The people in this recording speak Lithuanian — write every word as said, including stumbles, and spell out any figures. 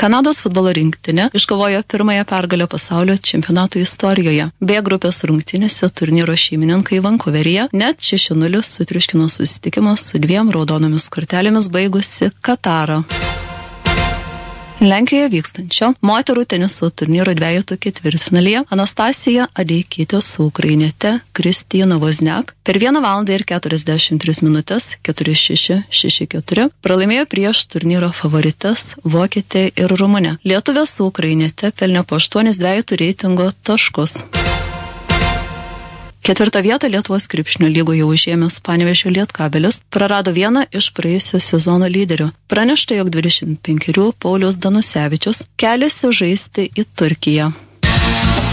Kanados futbolo rinktinė iškovojo pirmąją pergalę pasaulio čempionato istorijoje. B grupės rungtynėse turnyro šeimininkai Vankuveryje net šeši nulis sutriuškino susitikimą su dviem raudonomis kortelėmis baigusi Katarą. Lenkijoje vykstančio moterų teniso turnyro dvejetų ketvirtfinalyje Anastasija Adeikytė su ukrainiete Kristina Vozniak per vieną valandą ir keturiasdešimt tris minutės keturi šeši šeši keturi pralaimėjo prieš turnyro favorites vokietę ir rumunę. Lietuvė su ukrainiete pelnė po aštuonis dvejetų reitingo taškus. Ketvirtą vietą Lietuvos krepšinio lygoje užėmęs Panevėžio Lietkabelis prarado vieną iš praėjusio sezono lyderių. Pranešta, jog dvidešimt penkerių Paulius Danusevičius keliasi žaisti į Turkiją.